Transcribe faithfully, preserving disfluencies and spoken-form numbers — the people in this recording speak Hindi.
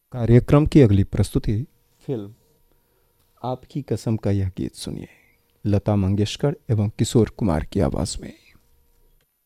कार्यक्रम की अगली प्रस्तुति फिल्म आपकी कसम का यह गीत सुनिए, लता मंगेशकर एवं किशोर कुमार की आवाज़ में।